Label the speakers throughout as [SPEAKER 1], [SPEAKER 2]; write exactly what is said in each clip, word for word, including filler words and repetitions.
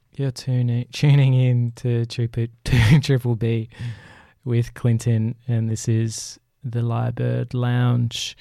[SPEAKER 1] You're tuning tuning in to Triple, to Triple B with Clinton, and this is the Lyrebird Lounge.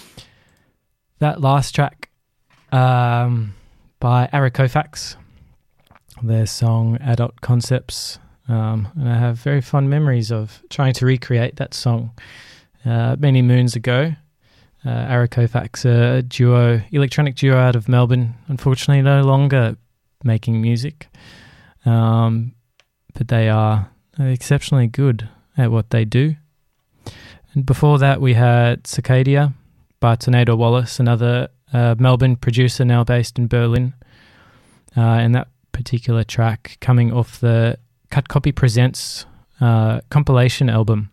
[SPEAKER 1] That last track um, by Ara Kofax, their song Adult Concepts, um, and I have very fond memories of trying to recreate that song uh, many moons ago. Uh, Ara Kofax, a duo, electronic duo out of Melbourne, unfortunately no longer making music, um, but they are exceptionally good at what they do. And before that we had Cicadia by Tornado Wallace, another uh, Melbourne producer now based in Berlin, uh, and that particular track coming off the Cut Copy Presents uh, compilation album,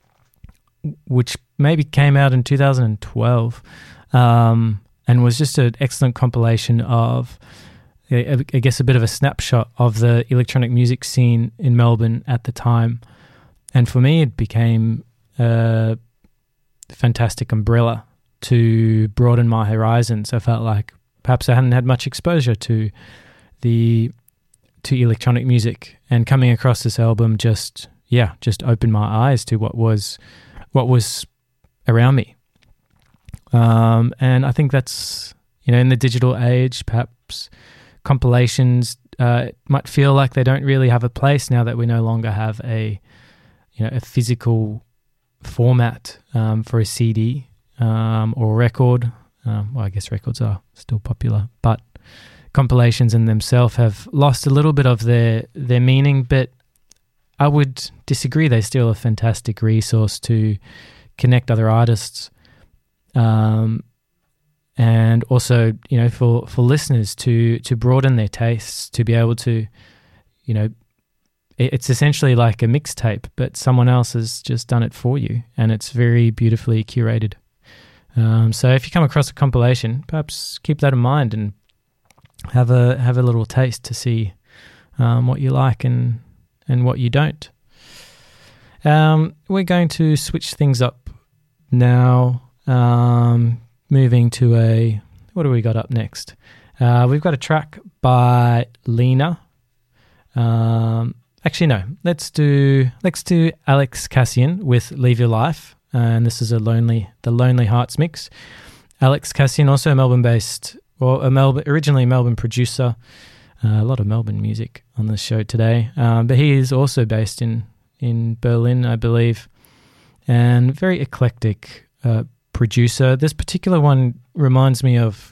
[SPEAKER 1] which maybe came out in two thousand twelve, um, and was just an excellent compilation of, I guess, a bit of a snapshot of the electronic music scene in Melbourne at the time. And for me, it became a fantastic umbrella to broaden my horizons. I felt like perhaps I hadn't had much exposure to the to electronic music, and coming across this album just, yeah, just opened my eyes to what was what was around me. Um, and I think that's, you know, in the digital age, perhaps compilations uh, might feel like they don't really have a place now that we no longer have a, you know, a physical format um, for a C D um, or record. Um, well, I guess records are still popular, but compilations in themselves have lost a little bit of their their meaning. But I would disagree. They're still a fantastic resource to connect other artists, um, and also, you know, for, for listeners to to broaden their tastes, to be able to, you know, it's essentially like a mixtape, but someone else has just done it for you, and it's very beautifully curated. Um, so if you come across a compilation, perhaps keep that in mind and have a have a little taste to see um, what you like and and what you don't. Um, we're going to switch things up now, um, moving to a, what do we got up next? Uh, we've got a track by Lena. Um, actually, no, let's do let's do Alex Cassian with Leave Your Life, and this is a lonely the Lonely Hearts mix. Alex Cassian, also a Melbourne-based, well, a Melbourne originally a Melbourne producer. Uh, a lot of Melbourne music on the show today, um, but he is also based in, in Berlin, I believe, and very eclectic uh, producer. This particular one reminds me of,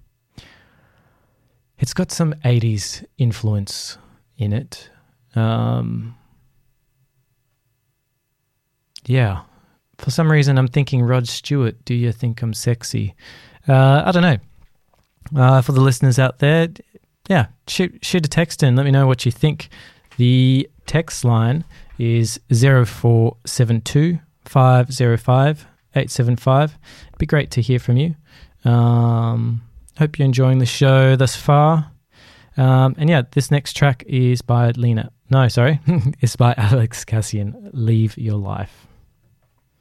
[SPEAKER 1] it's got some eighties influence in it. Um, yeah, for some reason I'm thinking Rod Stewart, Do You Think I'm Sexy? Uh, I don't know. Uh, for the listeners out there, yeah, shoot, shoot a text in. Let me know what you think. The text line is zero four seven two, five zero five, eight seven five. It'd be great to hear from you. Um, hope you're enjoying the show thus far. Um, and yeah, this next track is by Lena. No, sorry. It's by Alex Cassian, Leave Your Life.